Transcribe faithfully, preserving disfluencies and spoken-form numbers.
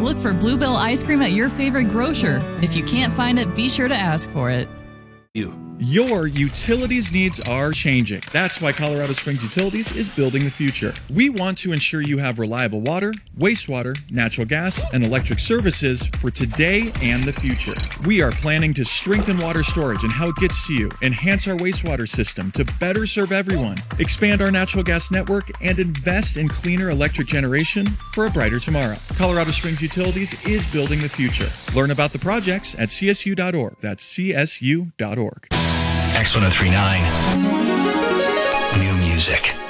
look for Bluebell ice cream at your favorite grocer. If you can't find it, be sure to ask for it. You. Your utilities needs are changing. That's why Colorado Springs Utilities is building the future. We want to ensure you have reliable water, wastewater, natural gas, and electric services for today and the future. We are planning to strengthen water storage and how it gets to you, enhance our wastewater system to better serve everyone, expand our natural gas network, and invest in cleaner electric generation for a brighter tomorrow. Colorado Springs Utilities is building the future. Learn about the projects at c s u dot org. That's c s u dot org. X one oh three point nine. New music.